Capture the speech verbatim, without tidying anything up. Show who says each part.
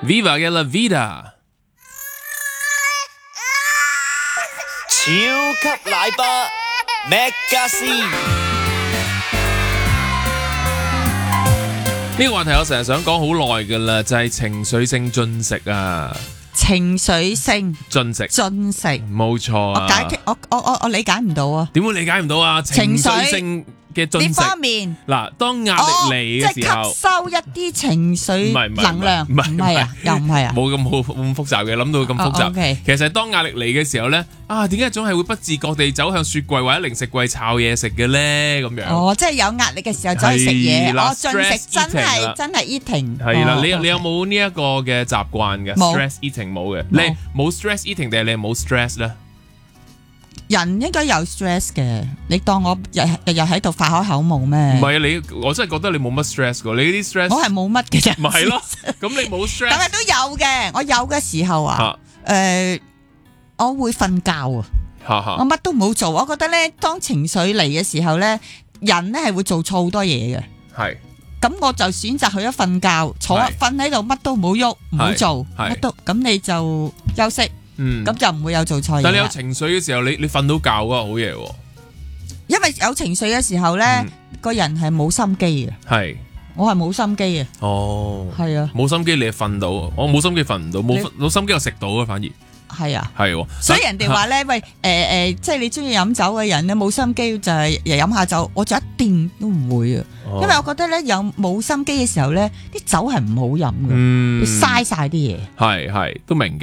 Speaker 1: Viva 嘅 La Vida，
Speaker 2: 超級奶爸 Mega C。
Speaker 1: 呢個話題我成日想講好耐噶啦，就係情緒性進食啊，
Speaker 3: 情緒性
Speaker 1: 進食，
Speaker 3: 進食，
Speaker 1: 冇錯啊。
Speaker 3: 我解決我我我我理解唔到啊。
Speaker 1: 點會理解唔到啊？情緒性嘅進
Speaker 3: 呢
Speaker 1: 食
Speaker 3: 方面，
Speaker 1: 嗱，當壓力嚟嘅時候，
Speaker 3: 即係吸收一啲情緒能量，
Speaker 1: 唔係
Speaker 3: 唔係啊，又唔係啊，
Speaker 1: 冇咁好咁複雜嘅，諗到咁複雜。
Speaker 3: 哦，OK
Speaker 1: 其實當壓力嚟嘅時候咧，啊，點解總係會不自覺地走向雪櫃或者零食櫃摷嘢食嘅咧？咁樣
Speaker 3: 哦，即係有壓力嘅時候走去食嘢，
Speaker 1: 係啦
Speaker 3: 我進食
Speaker 1: stress
Speaker 3: 真
Speaker 1: eating 啦
Speaker 3: 係真係 eating。
Speaker 1: 係啦，
Speaker 3: 哦
Speaker 1: 你你有
Speaker 3: OK
Speaker 1: 冇呢一個嘅習慣嘅
Speaker 3: 冇
Speaker 1: ？stress eating 冇嘅，
Speaker 3: 冇
Speaker 1: 你冇 stress eating 定係你冇 stress 咧？
Speaker 3: 人應該有 stress 嘅，你當我日日日喺度發開口夢咩？
Speaker 1: 唔係啊，你我真係覺得你冇乜 stress 噶，你啲 stress
Speaker 3: 我係冇乜嘅啫。
Speaker 1: 咪係咯，咁你冇 stress，
Speaker 3: 但係都有嘅，我有嘅時候啊，誒，我會瞓覺啊，
Speaker 1: 嚇嚇
Speaker 3: 我乜都冇做。我覺得咧，當情緒嚟嘅時候咧，人咧係會做錯好多嘢嘅。
Speaker 1: 係
Speaker 3: 咁我就選擇去咗瞓覺，坐
Speaker 1: 係
Speaker 3: 瞓喺度，乜都唔好喐，唔好做，
Speaker 1: 係
Speaker 3: 乜都咁你就休息，
Speaker 1: 嗯，
Speaker 3: 咁就唔會有做錯嘢啦。
Speaker 1: 但你有情緒嘅時候，你你瞓到覺啊，好嘢喎，
Speaker 3: 因為有情緒嘅時候咧
Speaker 1: 嗯，
Speaker 3: 個人係冇心機嘅，
Speaker 1: 係
Speaker 3: 我係冇心機嘅，
Speaker 1: 哦，
Speaker 3: 係啊，
Speaker 1: 冇心機你係瞓到，我冇心機瞓唔到，冇
Speaker 3: 你
Speaker 1: 冇心機我食到啊，反而
Speaker 3: 係啊。
Speaker 1: 係喎，
Speaker 3: 所以人哋話咧，喂，誒誒，即係你中意飲酒嘅人咧，冇心機就係日飲下酒，我就一定都唔會啊，
Speaker 1: 哦
Speaker 3: 因為我覺得咧有冇心機嘅時候咧，啲酒係唔好飲嘅，
Speaker 1: 嗯
Speaker 3: 會嘥晒啲嘢。
Speaker 1: 係係都明嘅。